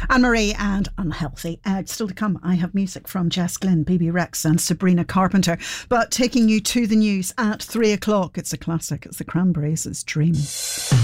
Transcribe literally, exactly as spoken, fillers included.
Anne-Marie and Unhealthy. Uh, still to come, I have music from Jess Glynn, B B Rex and Sabrina Carpenter. But taking you to the news at three o'clock, it's a classic. It's the Cranberries' Dreams.